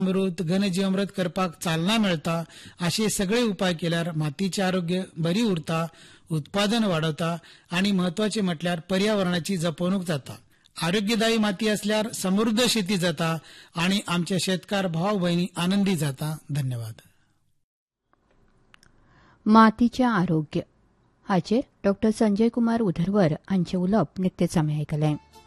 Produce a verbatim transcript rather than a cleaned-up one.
अमृत घनजीवामृत करपाक चालना मेळटा असे सगळे उपाय केल्यार मातीचे आरोग्य बरी उरता, उत्पादन वाढवता आणि महत्वाचे म्हटल्यार पर्यावरणाची जपणूक जाता. आरोग्यदायी माती असल्यार समृद्ध शेती जाता आणि आमचे शेतकार भाव भयणी आनंदी जाता. धन्यवाद. मातीचे आरोग्य हाचेर डॉक्टर संजय कुमार उधरवर हांचे उलोवप निकतेच आमी आयकलें.